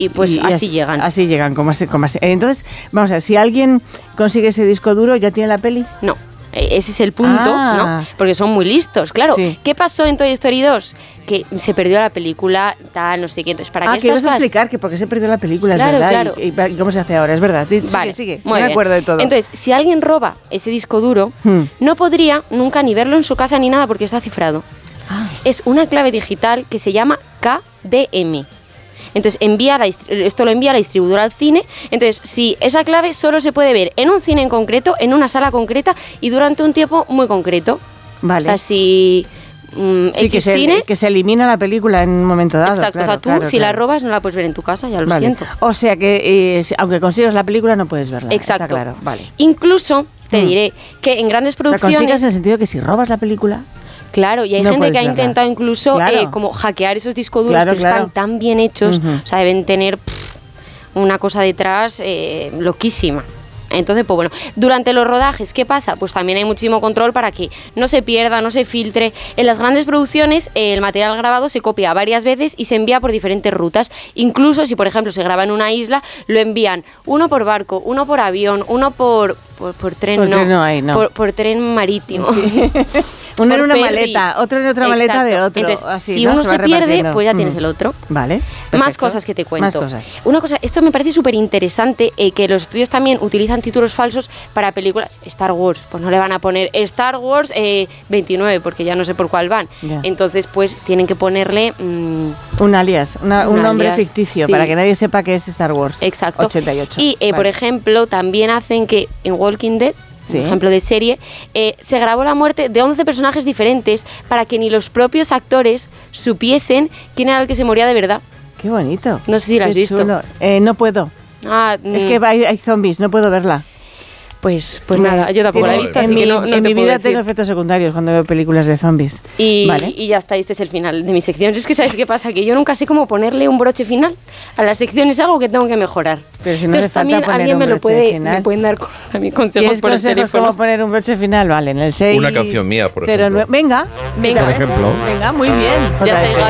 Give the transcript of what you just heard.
Y pues así llegan. Así llegan, como así. Entonces, vamos a ver, si alguien consigue ese disco duro, ¿ya tiene la peli? No. Ese es el punto, ¿no? Porque son muy listos, claro. Sí. ¿Qué pasó en Toy Story 2? Que se perdió la película, tal, no sé qué. Entonces, ¿para qué que ibas a explicar que por qué se perdió la película, claro, es verdad. Claro. ¿Y cómo se hace ahora? Es verdad. Vale, sigue. No me acuerdo de todo. Entonces, si alguien roba ese disco duro, no podría nunca ni verlo en su casa ni nada porque está cifrado. Es una clave digital que se llama KDM. Entonces esto lo envía a la distribuidora al cine. Entonces, si esa clave solo se puede ver en un cine en concreto, en una sala concreta y durante un tiempo muy concreto. Vale. O sea, si que se elimina la película en un momento dado. Exacto, claro, o sea, tú si la robas no la puedes ver en tu casa, ya lo siento. O sea que aunque consigas la película no puedes verla. Exacto. Está claro, vale. Incluso te diré que en grandes producciones... O sea, consigas en el sentido que si robas la película... Claro, y hay gente que ha intentado incluso como hackear esos discos duros, pero están tan bien hechos, o sea, deben tener una cosa detrás loquísima. Entonces, pues bueno, durante los rodajes, ¿qué pasa? Pues también hay muchísimo control para que no se pierda, no se filtre. En las grandes producciones, el material grabado se copia varias veces y se envía por diferentes rutas. Incluso si, por ejemplo, se graba en una isla, lo envían uno por barco, uno por avión, uno por tren, por tren marítimo. Sí. Uno en una maleta, otro en otra maleta de otro. Entonces, así, si uno se pierde, pues ya tienes el otro. Vale. Perfecto. Más cosas que te cuento. Más cosas. Una cosa, esto me parece súper interesante, que los estudios también utilizan títulos falsos para películas. Star Wars, pues no le van a poner Star Wars 29, porque ya no sé por cuál van. Ya. Entonces, pues tienen que ponerle... un alias, un nombre ficticio, para que nadie sepa que es Star Wars. Exacto. 88. Y, por ejemplo, también hacen que en Walking Dead, por ejemplo de serie, se grabó la muerte de 11 personajes diferentes para que ni los propios actores supiesen quién era el que se moría de verdad. Qué bonito. No sé si la has visto. Chulo. No puedo. Es que hay zombies, no puedo verla. Pues nada, yo tampoco la he visto, así que no en mi vida tengo efectos secundarios cuando veo películas de zombies. Y ya está, este es el final de mi sección. Es que ¿sabes qué pasa? Que yo nunca sé cómo ponerle un broche final a la sección, es algo que tengo que mejorar. Pero si no entonces también alguien me pueden dar también consejos por el teléfono. ¿Cómo poner un broche final? Vale, en el 6... Una canción mía, por ejemplo. Venga. Por ejemplo. Venga, muy bien. Ya está,